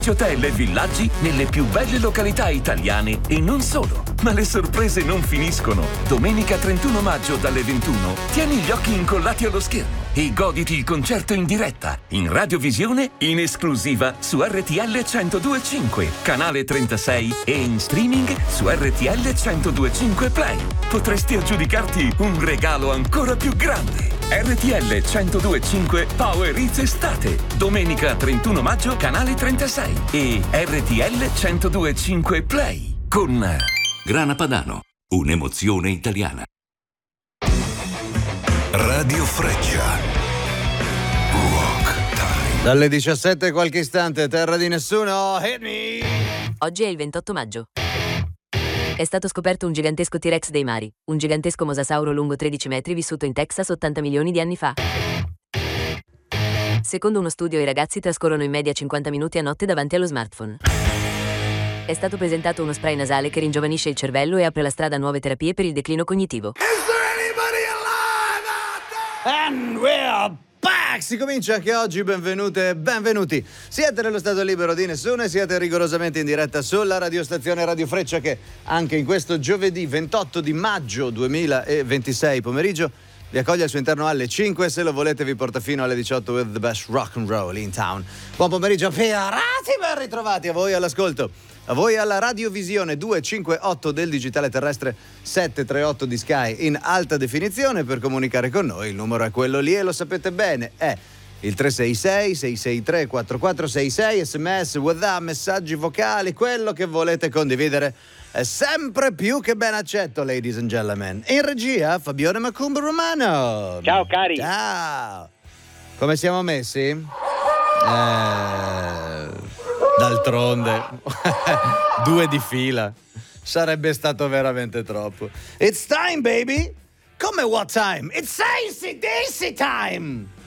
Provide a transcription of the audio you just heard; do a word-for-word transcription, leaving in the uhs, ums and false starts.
Hotel e villaggi nelle più belle località italiane e non solo. Ma le sorprese non finiscono. Domenica trentuno maggio dalle ventuno tieni gli occhi incollati allo schermo e goditi il concerto in diretta, in radiovisione, in esclusiva su R T L centodue e cinque, canale trentasei e in streaming su R T L centodue e cinque Play. Potresti aggiudicarti un regalo ancora più grande. R T L centodue e cinque Power Hits Estate. Domenica trentuno maggio, canale trentasei e R T L centodue e cinque Play con Grana Padano, un'emozione italiana. Radio Freccia. Rock Time. Dalle diciassette qualche istante, terra di nessuno, hit me! Oggi è il ventotto maggio. È stato scoperto un gigantesco T-Rex dei mari, un gigantesco mosasauro lungo tredici metri vissuto in Texas ottanta milioni di anni fa. Secondo uno studio i ragazzi trascorrono in media cinquanta minuti a notte davanti allo smartphone. È stato presentato uno spray nasale che ringiovanisce il cervello e apre la strada a nuove terapie per il declino cognitivo. Is there anybody alive out there? And we're back! Si comincia anche oggi, benvenute e benvenuti. Siete nello stato libero di nessuno e siete rigorosamente in diretta sulla radiostazione Radio Freccia che anche in questo giovedì ventotto di maggio duemilaventisei pomeriggio vi accoglie al suo interno alle cinque, se lo volete vi porta fino alle diciotto with the best rock and roll in town. Buon pomeriggio, pirati, ben ritrovati a voi all'ascolto. A voi alla radiovisione duecentocinquantotto del digitale terrestre settecentotrentotto di Sky in alta definizione. Per comunicare con noi il numero è quello lì e lo sapete bene, è il tre sei sei sei sei tre quattro quattro sei sei, sms, WhatsApp, messaggi vocali, quello che volete condividere è sempre più che ben accetto, ladies and gentlemen. In regia Fabione Macumba Romano. Ciao cari. Ciao. Come siamo messi? Eh, d'altronde due di fila sarebbe stato veramente troppo. It's time, baby. Come what time? It's A C D C time.